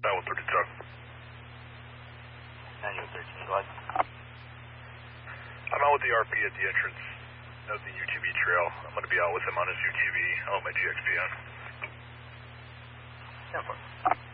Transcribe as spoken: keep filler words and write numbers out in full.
nine one thirteen, Chuck. nine one thirteen, go ahead. I'm out with the R P at the entrance of the U T V trail. I'm going to be out with him on his U T V. I'll let my G X P on. ten four.